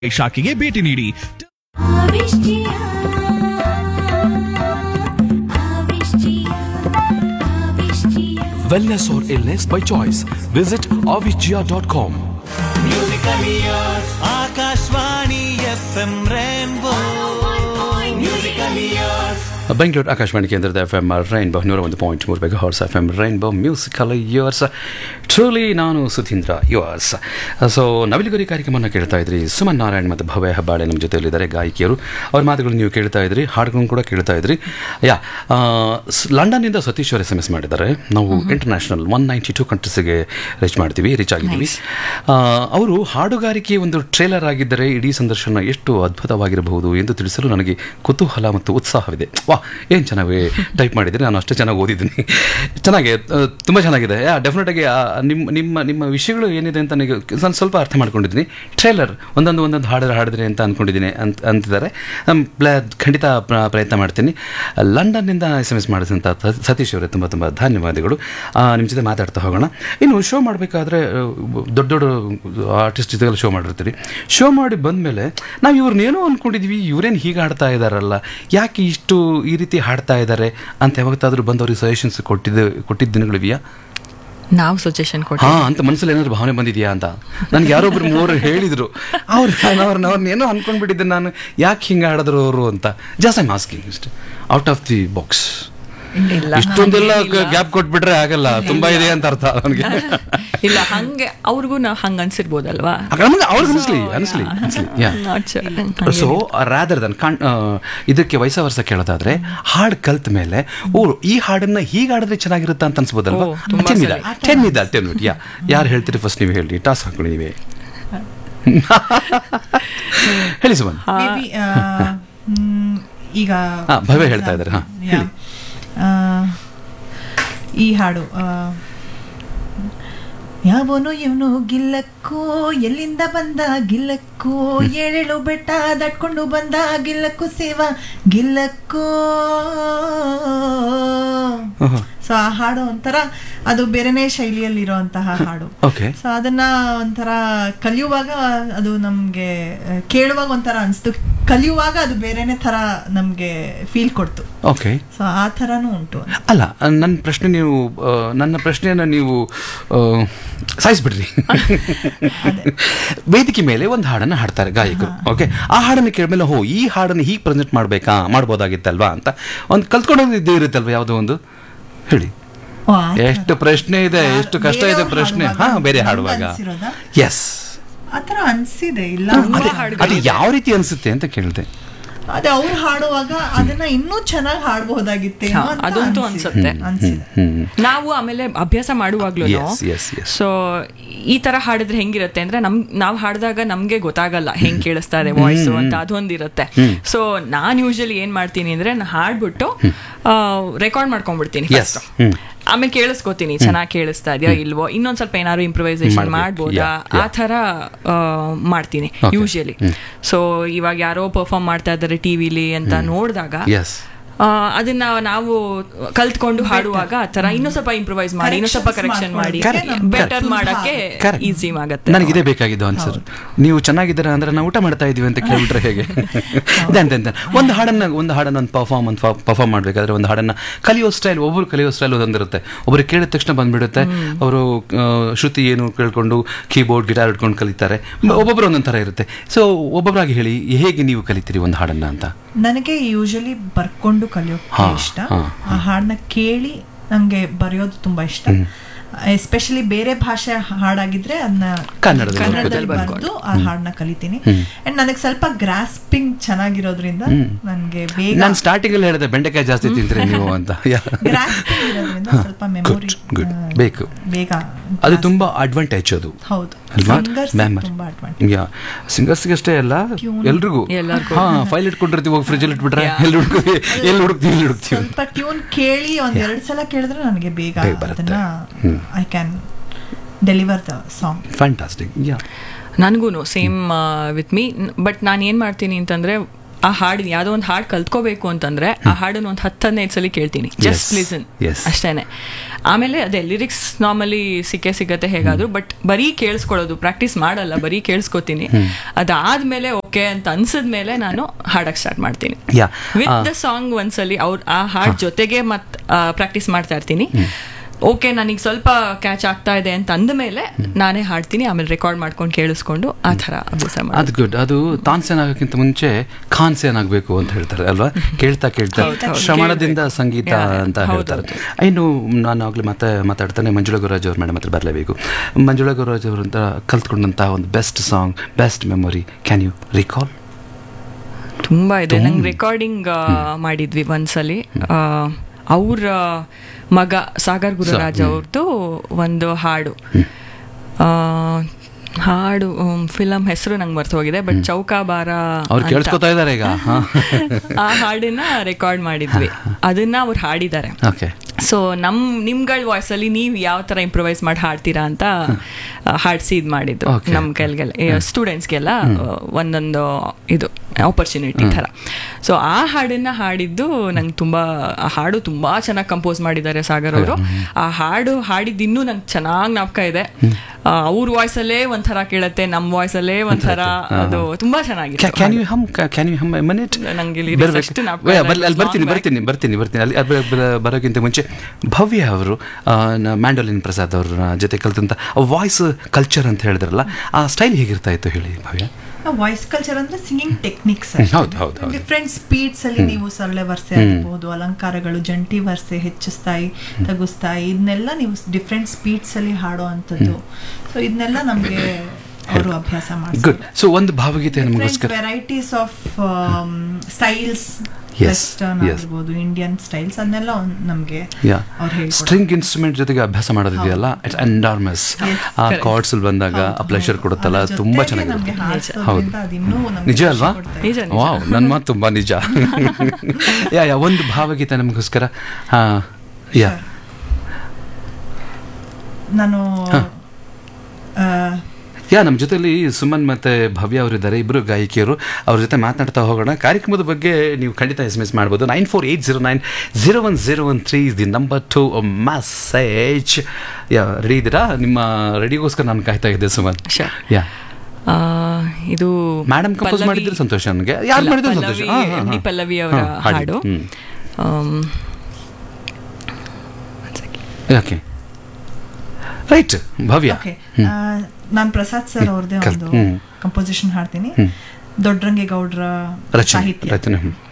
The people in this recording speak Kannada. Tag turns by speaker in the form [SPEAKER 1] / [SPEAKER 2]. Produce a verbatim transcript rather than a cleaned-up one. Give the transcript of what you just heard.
[SPEAKER 1] ಶಾಖೆಗೆ ಭೇಟಿ ನೀಡಿ.
[SPEAKER 2] Wellness or illness by choice. Visit avicgia dot com.
[SPEAKER 3] Musically yours. Akashvani F M Rainbow. Musically yours.
[SPEAKER 4] Bengaluru Akashvani ಕೇಂದ್ರದ ಎಫ್ ಎಮ್ ರೈನ್ಬೋ ನೂರ ಒಂದು ಪಾಯಿಂಟ್ ಮೂರು ಬೇಗ horse F M rainbow musical yours. Truly ನಾನು ಸುಧೀಂದ್ರ ಯುವರ್ಸ್. ಸೊ ನವಿಲುಗರಿ ಕಾರ್ಯಕ್ರಮವನ್ನು ಕೇಳ್ತಾ ಇದ್ರಿ. ಸುಮನ್ ನಾರಾಯಣ್ ಮತ್ತು ಭವ್ಯ ಹೆಬ್ಬಾಳೆ ನಮ್ಮ ಜೊತೆಯಲ್ಲಿದ್ದಾರೆ, ಗಾಯಕಿಯರು. ಅವ್ರ ಮಾತುಗಳು ನೀವು ಕೇಳ್ತಾ ಇದ್ರಿ, ಹಾಡುಗಳನ್ನು ಕೂಡ ಕೇಳ್ತಾ ಇದ್ರಿ. ಯಾ ಲಂಡನ್ನಿಂದ ಸತೀಶ್ ಅವರು ಎಸ್ ಎಮ್ ಎಸ್ ಮಾಡಿದ್ದಾರೆ. ನಾವು international one ninety two ಕಂಟ್ರೀಸಿಗೆ reach ಮಾಡ್ತೀವಿ ರೀಚ್ ಆಗಿದ್ದೀವಿ. ಅವರು ಹಾಡುಗಾರಿಕೆ ಒಂದು ಟ್ರೇಲರ್ ಆಗಿದ್ದರೆ ಇಡೀ ಸಂದರ್ಶನ ಎಷ್ಟು ಅದ್ಭುತವಾಗಿರಬಹುದು ಎಂದು ತಿಳಿಸಲು ನನಗೆ ಕುತೂಹಲ ಮತ್ತು ಉತ್ಸಾಹವಿದೆ. ವಾ, ಏನು ಚೆನ್ನಾಗಿ ಟೈಪ್ ಮಾಡಿದ್ದೀನಿ. ನಾನು ಅಷ್ಟೇ ಚೆನ್ನಾಗಿ ಓದಿದ್ದೀನಿ. ಚೆನ್ನಾಗಿ ತುಂಬ ಚೆನ್ನಾಗಿದೆ. ಯಾ ಡೆಫಿನೆಟಾಗಿ ನಿಮ್ಮ ನಿಮ್ಮ ನಿಮ್ಮ ವಿಷಯಗಳು ಏನಿದೆ ಅಂತ ನನಗೆ ನಾನು ಸ್ವಲ್ಪ ಅರ್ಥ ಮಾಡ್ಕೊಂಡಿದ್ದೀನಿ. ಟ್ರೇಲರ್ ಒಂದೊಂದು ಒಂದೊಂದು ಹಾಡು ಹಾಡಿದ್ರೆ ಅಂತ ಅಂದ್ಕೊಂಡಿದ್ದೀನಿ ಅಂತ ಅಂತಿದ್ದಾರೆ. ಖಂಡಿತ ಪ್ರಯತ್ನ ಮಾಡ್ತೀನಿ. ಲಂಡನ್ನಿಂದ ಎಸ್ ಎಮ್ ಎಸ್ ಮಾಡಿದಂಥ ಸತೀಶ್ ಅವರೇ ತುಂಬ ತುಂಬ ಧನ್ಯವಾದಗಳು. ನಿಮ್ಮ ಜೊತೆ ಮಾತಾಡ್ತಾ ಹೋಗೋಣ. ಇನ್ನು ಶೋ ಮಾಡಬೇಕಾದ್ರೆ ದೊಡ್ಡ ದೊಡ್ಡ ಆರ್ಟಿಸ್ಟ್ ಜೊತೆಗೆಲ್ಲ ಶೋ ಮಾಡಿರ್ತೀರಿ. ಶೋ ಮಾಡಿ ಬಂದಮೇಲೆ ನಾವು ಇವ್ರನ್ನೇನೋ ಅಂದ್ಕೊಂಡಿದ್ವಿ, ಇವರೇನು ಹೀಗೆ ಹಾಡ್ತಾ ಇದ್ದಾರಲ್ಲ, ಯಾಕೆ ಇಷ್ಟು ಈ ರೀತಿ ಹಾಡ್ತಾ ಇದ್ದಾರೆ ಅಂತ ಯಾವತ್ತಾದರೂ ಬಂದವ್ರಿಗೆ ಸಜೆಷನ್ಸ್ ಕೊಟ್ಟಿದ್ದ ಕೊಟ್ಟಿದ್ದ ದಿನಗಳಿವೆಯಾ?
[SPEAKER 5] ನಾವು ಸಜೆಷನ್ ಕೊಟ್ಟು
[SPEAKER 4] ಹಾಂ ಅಂತ ಮನಸ್ಸಲ್ಲಿ ಏನಾದ್ರು ಭಾವನೆ ಬಂದಿದೆಯಾ ಅಂತ ನನಗೆ ಯಾರೊಬ್ರು ಮೂವರು ಹೇಳಿದರು. ಅವ್ರು ಅವ್ರನ್ನ ಅವ್ರನ್ನೇನೋ ಅಂದ್ಕೊಂಡ್ಬಿಟ್ಟಿದ್ದೆ ನಾನು, ಯಾಕೆ ಹಿಂಗೆ ಆಡಿದ್ರು ಅವರು ಅಂತ. ಜಾಸ್ತಿ ಮಾಸ್ಕಿಂಗ್ ಇಷ್ಟು ಔಟ್ ಆಫ್ ದಿ ಬಾಕ್ಸ್. ಇಷ್ಟೊಂದೆಲ್ಲ ಗ್ಯಾಪ್ ಕೊಟ್ಬಿಟ್ರೆ ಆಗಲ್ಲ, ತುಂಬಾ ಇದೆ ಅಂತ ಅರ್ಥ ನನಗೆ.
[SPEAKER 5] ಇಲ್ಲ, ಹಂಗೆ ಅವ್ರಿಗೂ ನಾವು ಹಂಗೆ ಅನ್ಸಿರ್ಬೋದಲ್ವಾ?
[SPEAKER 4] ಅವ್ರಿಗೆ ಅನಿಸ್ಲಿ ಅನಿಸ್ಲಿ ಅನಿಸ್ಲಿ ಸೊ ರಾದರ್ ದನ್ ಕಾಣ್ ಇದಕ್ಕೆ ವಯಸ್ಸ ವರ್ಷ ಕೇಳೋದಾದ್ರೆ ಹಾಡು ಕಲ್ತ ಮೇಲೆ ಓ ಈ ಹಾಡನ್ನ ಹೀಗೆ ಆಡಿದ್ರೆ ಚೆನ್ನಾಗಿರುತ್ತೆ ಅಂತ ಅನ್ಸ್ಬೋದಲ್ವಾ? ಟೆನ್ ಇದೆ ಟೆನ್ ಮಿನಿಟ್. ಯಾ ಯಾರು ಹೇಳ್ತೀರಿ ಫಸ್ಟ್ ನೀವು ಹೇಳಿ, ಟಾಸ್ ಹಾಕೊಳ್ಳಿ ನೀವೇ ಹೇಳಿ ಸುಮನ್.
[SPEAKER 6] ಈಗ
[SPEAKER 4] ಭವ್ಯ ಹೇಳ್ತಾ ಇದ್ದಾರೆ. ಹಾ ಹೇಳಿ.
[SPEAKER 6] ಈ ಹಾಡು ಯಾವನು ಇವನು ಗಿಲ್ಲಕ್ಕೋ, ಎಲ್ಲಿಂದ ಬಂದ ಗಿಲ್ಲಕ್ಕೋ, ಏಳೇಳು ಬೆಟ್ಟ ದಟ್ಕೊಂಡು ಬಂದ ಗಿಲ್ಲಕ್ಕೂ ಸೇವಾ ಗಿಲ್ಲಕ್ಕೋ. ಸೊ ಆ ಹಾಡು ಒಂಥರ ಅದು ಬೇರೆನೇ ಶೈಲಿಯಲ್ಲಿರುವಂತಹ ಹಾಡು. ಸೊ ಅದನ್ನ ಒಂಥರ ಕಲಿಯುವಾಗ ಅದು ನಮ್ಗೆ ಕೇಳುವಾಗ ಒಂಥರ ಅನ್ಸ್ತು, ಕಲಿಯುವಾಗ ಅದು ಬೇರೆನೆ ತರ ನಮ್ಗೆ ಫೀಲ್ ಕೊಡ್ತು.
[SPEAKER 4] ಓಕೆ,
[SPEAKER 6] ಸೊ ಆ ಥರನೂ ಉಂಟು.
[SPEAKER 4] ಅಲ್ಲ, ನನ್ನ ಪ್ರಶ್ನೆ ನೀವು ನನ್ನ ಪ್ರಶ್ನೆಯನ್ನು ನೀವು ಸಾಯಿಸ್ಬಿಡ್ರಿ. ವೇದಿಕೆ ಮೇಲೆ ಒಂದು ಹಾಡನ್ನು ಹಾಡ್ತಾರೆ ಗಾಯಕರು. ಓಕೆ, ಆ ಹಾಡನ್ನು ಕೇಳಿದ್ಮೇಲೆ ಹೋ ಈ ಹಾಡನ್ನು ಹೀಗೆ ಪ್ರೆಸೆಂಟ್ ಮಾಡಬೇಕಾ, ಮಾಡ್ಬೋದಾಗಿತ್ತಲ್ವಾ ಅಂತ ಒಂದು ಕಲ್ತ್ಕೊಳ್ಳೋದು ಇದ್ದೇ ಇರುತ್ತಲ್ವ ಯಾವುದೋ ಒಂದು. ಹೇಳಿ, ಎಷ್ಟು ಪ್ರಶ್ನೆ ಇದೆ, ಎಷ್ಟು ಕಷ್ಟ ಇದೆ ಪ್ರಶ್ನೆ. ಹಾ, ಬೇರೆ ಹಾಡುವಾಗ ಎಸ್
[SPEAKER 6] ಆತರ ಅನ್ಸಿದೆ. ಇಲ್ಲ,
[SPEAKER 4] ಅದು ಯಾವ ರೀತಿ ಅನ್ಸುತ್ತೆ ಅಂತ ಕೇಳಿದೆ.
[SPEAKER 6] ಅದೇ ಅವ್ರು ಹಾಡುವಾಗ ಅದನ್ನ ಇನ್ನೂ ಚೆನ್ನಾಗಿ ಹಾಡಬಹುದಾಗಿತ್ತೆ
[SPEAKER 5] ಅದಂತೂ ಅನ್ಸುತ್ತೆ. ನಾವು ಆಮೇಲೆ ಅಭ್ಯಾಸ ಮಾಡುವಾಗ್ಲೂ ಸೊ ಈ ತರ ಹಾಡಿದ್ರೆ ಹೆಂಗಿರುತ್ತೆ ಅಂದ್ರೆ ನಮ್ ನಾವ್ ಹಾಡಿದಾಗ ನಮ್ಗೆ ಗೊತ್ತಾಗಲ್ಲ ಹೆಂಗ್ ಕೇಳಿಸ್ತಾ ಇದೆ ವಾಯ್ಸ್ ಅಂತ, ಅದೊಂದಿರುತ್ತೆ. ಸೊ ನಾನ್ ಯೂಶಲಿ ಏನ್ ಮಾಡ್ತೀನಿ ಅಂದ್ರೆ ನಾನು ಹಾಡ್ಬಿಟ್ಟು ರೆಕಾರ್ಡ್ ಮಾಡ್ಕೊಂಡ್ಬಿಡ್ತೀನಿ ಫಸ್ಟ್. ಆಮೇಲೆ ಕೇಳಿಸ್ಕೊತೀನಿ ಚೆನ್ನಾಗಿ ಕೇಳಿಸ್ತಾ ಇದೆಯಾ ಇಲ್ವೋ, ಇನ್ನೊಂದ್ ಸ್ವಲ್ಪ ಏನಾದ್ರು ಇಂಪ್ರೂವೈಸೇಷನ್ ಮಾಡ್ಬೋದಾ, ಆ ತರ ಮಾಡ್ತೀನಿ ಯೂಶಲಿ. ಸೊ ಇವಾಗ ಯಾರೋ ಪರ್ಫಾರ್ಮ್ ಮಾಡ್ತಾ ಇದ್ದಾರೆ ಟಿವಿಲಿ ಅಂತ ನೋಡಿದಾಗ ಅದನ್ನ ನಾವು ಕಲ್ತ್ಕೊಂಡು ಹಾಡುವಾಗ ಆ ತರ ಇನ್ನೂ ಸ್ವಲ್ಪ ಇಂಪ್ರೂವೈಸ್ ಮಾಡಿ, ಇನ್ನೂ ಸ್ವಲ್ಪ ಕರೆಕ್ಷನ್ ಮಾಡಿ ಬೆಟರ್ ಮಾಡಕ್ಕೆ ಈಸಿ ಆಗುತ್ತೆ.
[SPEAKER 4] ನನಗೆ ಇದೇ ಬೇಕಾಗಿದ್ದು ಆನ್ಸರ್. ನೀವು ಚೆನ್ನಾಗಿದ್ದೀರಾ ಅಂದ್ರೆ ನಾವು ಊಟ ಮಾಡ್ತಾ ಇದೀವಿ ಅಂತ ಕೇಳ್ಬಿಟ್ರೆ ಹೇಗೆ? ಇದಂತ ಒಂದು ಹಾಡನ್ನ ಒಂದು ಹಾಡನ್ನ ಒಂದು ಪರ್ಫಾರ್ಮ್ ಒಂದು ಪರ್ಫಾರ್ಮ್ ಮಾಡ್ಬೇಕಾದ್ರೆ ಒಂದು ಹಾಡನ್ನ ಕಲಿಯೋ ಸ್ಟೈಲ್, ಒಬ್ಬರು ಕಲಿಯೋ ಸ್ಟೈಲ್ ಒಂದಿರುತ್ತೆ. ಒಬ್ಬರು ಕೇಳಿದ ತಕ್ಷಣ ಬಂದ್ಬಿಡುತ್ತೆ, ಅವರು ಶ್ರುತಿ ಏನು ಕೇಳ್ಕೊಂಡು ಕೀಬೋರ್ಡ್ ಗಿಟಾರ್ ಇಟ್ಕೊಂಡು ಕಲಿತಾರೆ. ಒಬ್ಬೊಬ್ರು ಒಂದೊಂದು ಥರ ಇರುತ್ತೆ. ಸೊ ಒಬ್ಬೊಬ್ಬರಾಗಿ ಹೇಳಿ, ಹೇಗೆ ನೀವು ಕಲಿತೀರಿ ಒಂದು ಹಾಡನ್ನ ಅಂತ?
[SPEAKER 6] ನನಗೆ ಯೂಶಲಿ ಬರ್ಕೊಂಡು ಕಲಿಯೋಕೆ ಇಷ್ಟ. ಆ ಹಾಡನ್ನ ಕೇಳಿ ನಂಗೆ ಬರೆಯೋದು ತುಂಬಾ ಇಷ್ಟ. ಎಸ್ಪೆಷಲಿ ಬೇರೆ ಭಾಷೆ ಹಾಡಾಗಿದ್ರೆ ಅದನ್ನ ಕನ್ನಡದಲ್ಲಿ ಬರೆದು ಆ ಹಾಡನ್ನ ಕಲಿತೀನಿ. ಅಂಡ್ ನನಗೆ ಸ್ವಲ್ಪ ಗ್ರಾಸ್ಪಿಂಗ್ ಚೆನ್ನಾಗಿರೋದ್ರಿಂದ ನನಗೆ ಬೇಗ.
[SPEAKER 4] ನಾನು ಸ್ಟಾರ್ಟಿಂಗ್ ಅಲ್ಲಿ ಹೇಳಿದೆ ಬೆಂಡೆಕಾಯಿ ಜಾಸ್ತಿ ತಿಂತೀರಿ ನೀವು ಅಂತ.
[SPEAKER 6] ಗ್ರಾಸ್ಪಿಂಗ್ ಇರೋದ್ರಿಂದ ಸ್ವಲ್ಪ ಮೆಮೊರಿ
[SPEAKER 4] ಬೇಕು, ಬೇಗ. ಅದು ತುಂಬಾ ಅಡ್ವಾಂಟೇಜ್ ಅದು.
[SPEAKER 6] ಹೌದು,
[SPEAKER 4] ಸಿಂಗರ್ಸ್ಗೆ ಅಷ್ಟೇ ಅಲ್ಲ, ಎಲ್ರಿಗೂ. ಹಾ, ಫೈಲ್ ಇಟ್ಕೊಂಡಿರ್ತೀವಿ, ಹೋಗಿ ಫ್ರಿಜ್ ಅಲ್ಲಿ ಇಟ್ಬಿಟ್ರೆ ಎಲ್ಲಿ ಹುಡುಕ್ತೀವಿ ಎಲ್ಲಿ ಹುಡುಕ್ತೀವಿ ಎಲ್ಲಿ ಹುಡುಕ್ತೀವಿ
[SPEAKER 6] ಸ್ವಲ್ಪ ಟ್ಯೂನ್ ಕೇಳಿ ಒಂದ್ ಎರಡ್ ಸಲ ಕೇಳಿದ್ರೆ ನನಗೆ ಬೇಗ ಅದನ್ನ I can deliver the song.
[SPEAKER 4] Fantastic. Yeah.
[SPEAKER 5] ನನಗೂ ಸೇಮ್ ವಿತ್ ಮೀ. ಬಟ್ ನಾನು ಏನು ಮಾಡ್ತೀನಿ ಅಂತಂದರೆ ಆ ಹಾಡಿನ ಯಾವುದೋ ಒಂದು ಹಾಡು ಕಲ್ತ್ಕೋಬೇಕು ಅಂತಂದ್ರೆ ಆ ಹಾಡನ್ನ ಒಂದು ಹತ್ತು ಹದಿನೈದು ಸಲ ಕೇಳ್ತೀನಿ, ಜಸ್ಟ್ ಲಿಸನ್ ಅಷ್ಟೇನೆ. ಆಮೇಲೆ ಅದೇ ಲಿರಿಕ್ಸ್ ನಾರ್ಮಲಿ ಸಿಕ್ಕೇ ಸಿಗತ್ತೆ ಹೇಗಾದ್ರು, ಬಟ್ ಬರೀ ಕೇಳಿಸ್ಕೊಳ್ಳೋದು, ಪ್ರಾಕ್ಟೀಸ್ ಮಾಡಲ್ಲ, ಬರೀ ಕೇಳಿಸ್ಕೊತೀನಿ. ಅದಾದ್ಮೇಲೆ ಓಕೆ ಅಂತ ಅನ್ಸದ್ಮೇಲೆ ನಾನು ಹಾಡಕ್ ಸ್ಟಾರ್ಟ್ ಮಾಡ್ತೀನಿ ವಿತ್ ದ ಸಾಂಗ್. ಒಂದ್ಸಲಿ ಅವ್ರ ಆ ಹಾಡ್ ಜೊತೆಗೆ ಮತ್ ಪ್ರಾಕ್ಟೀಸ್ ಮಾಡ್ತಾ ಇರ್ತೀನಿ. ಓಕೆ ನನಗೆ ಸ್ವಲ್ಪ ಕ್ಯಾಚ್ ಆಗ್ತಾ ಇದೆ ಅಂತ ಅಂದಮೇಲೆ ನಾನೇ ಹಾಡ್ತೀನಿ, ಆಮೇಲೆ ರೆಕಾರ್ಡ್ ಮಾಡ್ಕೊಂಡು ಕೇಳಿಸ್ಕೊಂಡು ಆ ಥರ ಅಭ್ಯಾಸ ಮಾಡಿ.
[SPEAKER 4] ಅದು ಗುಡ್. ಅದು ತಾನ್ಸೇನ್ ಆಗೋಕ್ಕಿಂತ ಮುಂಚೆ ಖಾನ್ಸೇನ್ ಆಗಬೇಕು ಅಂತ ಹೇಳ್ತಾರೆ ಅಲ್ವಾ, ಕೇಳ್ತಾ ಕೇಳ್ತಾ ಶ್ರವಣದಿಂದ ಸಂಗೀತ ಅಂತ ಹೇಳ್ತಾರೆ. ಇನ್ನು ನಾನು ಆಗಲೇ ಮತ್ತೆ ಮಾತಾಡ್ತಾನೆ ಮಂಜುಳಾ ಗುರುರಾಜ್ ಅವ್ರ ಮೇಡಮ್ ಹತ್ರ ಬರಲೇಬೇಕು. ಮಂಜುಳಾ ಗುರುರಾಜ್ ಅವ್ರ ಅಂತ ಕಲ್ತ್ಕೊಂಡಂತಹ ಒಂದು best song, best memory, can you recall?
[SPEAKER 5] ತುಂಬ ಇದೆ. ನಂಗೆ ರೆಕಾರ್ಡಿಂಗ್ ಮಾಡಿದ್ವಿ ಒಂದ್ಸಲಿ. ಅವ್ರ ಮಗ ಸಾಗರ್ ಗುರುರಾಜ್ ಅವ್ರದ್ದು ಒಂದು ಹಾಡು, ಹಾಡು ಫಿಲಂ ಹೆಸರು ನಂಗೆ ಮರ್ತು ಹೋಗಿದೆ, ಬಟ್ ಚೌಕಾಬಾರ ಆ ಹಾಡನ್ನ ರೆಕಾರ್ಡ್ ಮಾಡಿದ್ವಿ. ಅದನ್ನ ಅವ್ರು ಹಾಡಿದ್ದಾರೆ. ಸೊ ನಮ್ ನಿಮ್ಗಳ ವಾಯ್ಸ್ ಅಲ್ಲಿ ನೀವ್ ಯಾವ ತರ ಇಂಪ್ರೊವೈಸ್ ಮಾಡಿ ಹಾಡ್ತೀರಾ ಅಂತ ಹಾಡ್ಸಿ ಇದ್ ಮಾಡಿದ್ರು ನಮ್ ಕೈಗೆಲ್ಲ ಸ್ಟೂಡೆಂಟ್ಸ್ಗೆಲ್ಲ ಒಂದೊಂದು ಇದು ಆಪರ್ಚುನಿಟಿ ತರ. ಸೊ ಆ ಹಾಡನ್ನ ಹಾಡಿದ್ದು ನಂಗೆ ತುಂಬಾ, ಆ ಹಾಡು ತುಂಬಾ ಚೆನ್ನಾಗಿ ಕಂಪೋಸ್ ಮಾಡಿದ್ದಾರೆ ಸಾಗರ್ ಅವರು. ಆ ಹಾಡು ಹಾಡಿದ್ದು ಇನ್ನೂ ನಂಗೆ ಚೆನ್ನಾಗಿ ಜ್ಞಾಪಕ ಇದೆ. ಅವ್ರ ವಾಯ್ಸ್ ಅಲ್ಲೇ ಒಂಥರ ಕೇಳತ್ತೆ, ನಮ್ ವಾಯ್ಸ್ ಅಲ್ಲೇ ಒಂಥರ, ಅದು ತುಂಬಾ ಚೆನ್ನಾಗಿದೆ.
[SPEAKER 4] ಬರ್ತೀನಿ ಬರ್ತೀನಿ ಬರ್ತೀನಿ ಬರ್ತೀನಿ ಅಲ್ಲಿ ಬರೋಕ್ಕಿಂತ ಮುಂಚೆ ಭವ್ಯ ಅವರು ಮ್ಯಾಂಡೋಲಿನ್ ಪ್ರಸಾದ್ ಅವ್ರ ಜೊತೆ ಕಲ್ತಂತ ವಾಯ್ಸ್ ಕಲ್ಚರ್ ಅಂತ ಹೇಳಿದ್ರಲ್ಲ, ಆ ಸ್ಟೈಲ್ ಹೇಗಿರ್ತಾ ಇತ್ತು ಹೇಳಿ ಭವ್ಯ?
[SPEAKER 6] ವಾಯ್ಸ್ ಕಲ್ಚರ್ ಅಂದ್ರೆ ಸಿಂಗಿಂಗ್ ಟೆಕ್ನಿಕ್ಸ್, ಡಿಫ್ರೆಂಟ್ ಸ್ಪೀಡ್ಸ್ ಅಲ್ಲಿ ನೀವು ಸರಳ ವರ್ಸೆ ಆಗಿರ್ಬೋದು, ಅಲಂಕಾರಗಳು, ಜಂಟಿ ವರ್ಸೆ, ಹೆಚ್ಚಿಸ್ತಾಯಿ, ತಗುಸ್ತಾಯಿ, ಇದನ್ನೆಲ್ಲ ನೀವು ಡಿಫ್ರೆಂಟ್ ಸ್ಪೀಡ್ಸ್ ಅಲ್ಲಿ ಹಾಡೋ ಅಂಥದ್ದು. ಸೊ ಇದನ್ನೆಲ್ಲ ನಮ್ಗೆ ಅವರು ಅಭ್ಯಾಸ ಮಾಡ್ತಾರೆ.
[SPEAKER 4] ಸೊ ಒಂದು ಭಾವಗೀತೆ ನಮಗೋಸ್ಕರ
[SPEAKER 6] ವೆರೈಟೀಸ್ ಆಫ್ ಸ್ಟೈಲ್ಸ್, ವೆಸ್ಟರ್ನ್ ಆಗಿರ್ಬೋದು, ಇಂಡಿಯನ್ ಸ್ಟೈಲ್ಸ್, ಅದನ್ನೆಲ್ಲ ನಮಗೆ
[SPEAKER 4] ಸ್ಟ್ರಿಂಗ್ ಇನ್ಸ್ಟ್ರೂಮೆಂಟ್ ಜೊತೆಗೆ ಅಭ್ಯಾಸ ಮಾಡೋದಿದೆಯಲ್ಲ, ಇಟ್ಸ್ ಎನಾರ್ಮಸ್. ಆ ಕಾರ್ಡ್ಸ್ ಬಂದಾಗ ಆ ಪ್ಲೆಷರ್ ಕೊಡುತ್ತಲ್ಲ, ತುಂಬಾ ಚೆನ್ನಾಗಿದೆ. ಹೌದು, ನಿಜ ಅಲ್ವಾ? ವಾವ್, ನನ್ನ ಮಾತು ತುಂಬಾ ನಿಜ. ಯಾ ಯಾ ಒಂದು ಭಾವಗೀತೆ ನಮಗೋಸ್ಕರ. ಯಾ
[SPEAKER 6] ನಾನು
[SPEAKER 4] ಯಾ ನಮ್ಮ ಜೊತೆಲಿ ಸುಮನ್ ಮತ್ತು ಭವ್ಯ ಅವರಿದ್ದಾರೆ, ಇಬ್ಬರು ಗಾಯಕಿಯರು. ಅವ್ರ ಜೊತೆ ಮಾತನಾಡ್ತಾ ಹೋಗೋಣ. ಕಾರ್ಯಕ್ರಮದ ಬಗ್ಗೆ ನೀವು ಖಂಡಿತ ಎಸ್ ಎಮ್ ಎಸ್ ಮಾಡ್ಬೋದು. Nine four eight zero nine zero one zero one three is the number two message. Yeah ready ಇದ್ದೀರಾ? ನಿಮ್ಮ ರೆಡಿಗೋಸ್ಕರ ನಾನು ಕಾಯ್ತಾ ಇದ್ದೆ ಸುಮನ್. ಯಾ
[SPEAKER 5] ಇದು
[SPEAKER 4] ಮೇಡಮ್ ಕಂಪೋಸ್ ಮಾಡಿದ್ರೆ ಸಂತೋಷ ನನಗೆ. ಯಾರು ಮಾಡಿದ್ರು ಸಂತೋಷ?
[SPEAKER 5] ಪಲ್ಲವಿ ಅವರ ಹಾಡು.
[SPEAKER 4] ಓಕೆ ರೈಟ್ ಭವ್ಯ.
[SPEAKER 6] ನಾನು ಪ್ರಸಾದ್ ಸರ್ ಅವ್ರದ್ದೇ ಒಂದು ಕಂಪೋಸಿಷನ್ ಹಾಡ್ತೀನಿ. ದೊಡ್ಡರಂಗೇಗೌಡರ ಸಾಹಿತ್ಯ.